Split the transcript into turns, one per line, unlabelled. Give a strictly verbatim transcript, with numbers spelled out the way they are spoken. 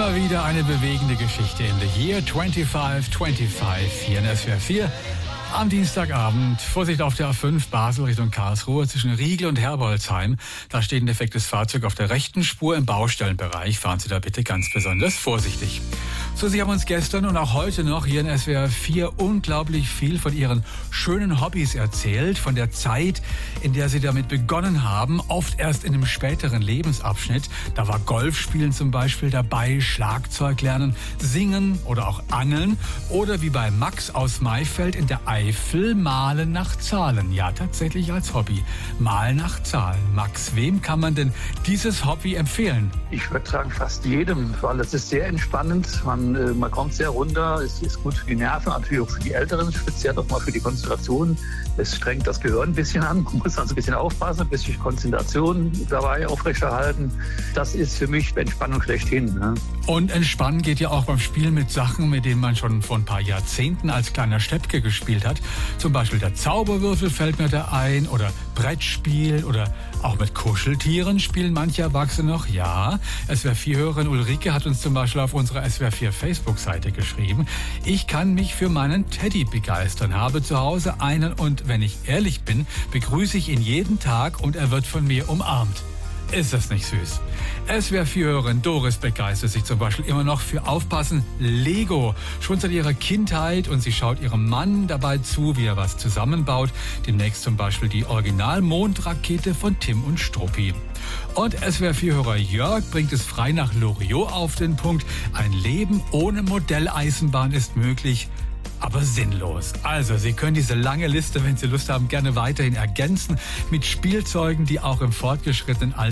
Immer wieder eine bewegende Geschichte in The Year fünfundzwanzig fünfundzwanzig hier in S W R vier. Am Dienstagabend, Vorsicht auf der A fünf, Basel Richtung Karlsruhe, zwischen Riegel und Herbolzheim. Da steht ein defektes Fahrzeug auf der rechten Spur im Baustellenbereich. Fahren Sie da bitte ganz besonders vorsichtig. So, Sie haben uns gestern und auch heute noch hier in S W R vier unglaublich viel von Ihren schönen Hobbys erzählt. Von der Zeit, in der Sie damit begonnen haben, oft erst in einem späteren Lebensabschnitt. Da war Golfspielen zum Beispiel dabei, Schlagzeug lernen, Singen oder auch Angeln. Oder wie bei Max aus Maifeld in der Eifel, Malen nach Zahlen. Ja, tatsächlich als Hobby. Malen nach Zahlen. Max, wem kann man denn dieses Hobby empfehlen?
Ich würde sagen, fast jedem, weil es ist sehr entspannend. Man, äh, man kommt sehr runter. Es ist gut für die Nerven, natürlich auch für die Älteren, speziell auch mal für die Konzentration. Es strengt das Gehirn ein bisschen an. Man muss also ein bisschen aufpassen, ein bisschen Konzentration dabei aufrechterhalten. Das ist für mich Entspannung schlechthin. Ne?
Und entspannen geht ja auch beim Spielen mit Sachen, mit denen man schon vor ein paar Jahrzehnten als kleiner Steppke gespielt hat. Zum Beispiel der Zauberwürfel fällt mir da ein oder Brettspiel oder auch mit Kuscheltieren spielen manche Erwachsene noch. Ja, S W R vier-Hörerin Ulrike hat uns zum Beispiel auf unserer S W R vier Facebook-Seite geschrieben: Ich kann mich für meinen Teddy begeistern, habe zu Hause einen und wenn ich ehrlich bin, begrüße ich ihn jeden Tag und er wird von mir umarmt. Ist das nicht süß? S W R vier-Hörerin Doris begeistert sich zum Beispiel immer noch für Aufpassen Lego. Schon seit ihrer Kindheit, und sie schaut ihrem Mann dabei zu, wie er was zusammenbaut. Demnächst zum Beispiel die Original-Mondrakete von Tim und Struppi. Und S W R vier-Hörer Jörg bringt es frei nach Loriot auf den Punkt: Ein Leben ohne Modelleisenbahn ist möglich, aber sinnlos. Also, Sie können diese lange Liste, wenn Sie Lust haben, gerne weiterhin ergänzen mit Spielzeugen, die auch im fortgeschrittenen Alter